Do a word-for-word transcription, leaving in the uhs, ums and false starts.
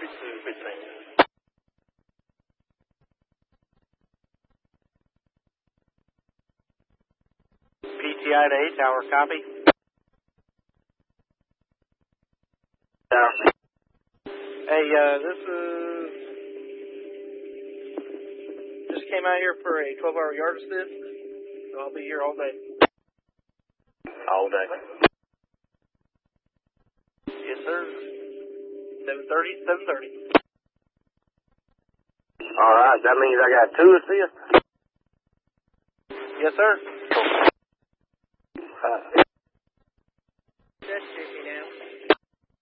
copy to fifteen. P T I to eight tower, copy. Tower. Hey, uh, this is... Just came out here for a twelve hour yard assist, so I'll be here all day. All day. Yes, sir. seven thirty, seven thirty. All right, that means I got two assists? Yes, sir.